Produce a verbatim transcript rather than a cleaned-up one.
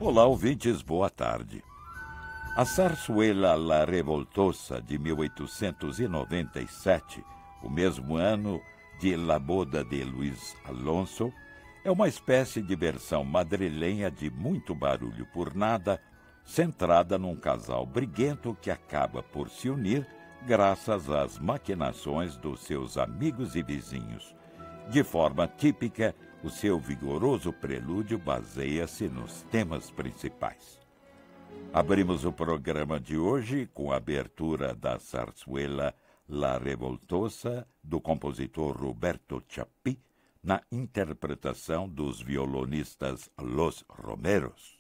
Olá, ouvintes, boa tarde. A Zarzuela La Revoltosa, de mil oitocentos e noventa e sete, o mesmo ano de La Boda de Luis Alonso, é uma espécie de versão madrilenha de muito barulho por nada, centrada num casal briguento que acaba por se unir graças às maquinações dos seus amigos e vizinhos. De forma típica, o seu vigoroso prelúdio baseia-se nos temas principais. Abrimos o programa de hoje com a abertura da Zarzuela La Revoltosa, do compositor Roberto Chapí, na interpretação dos violonistas Los Romeros.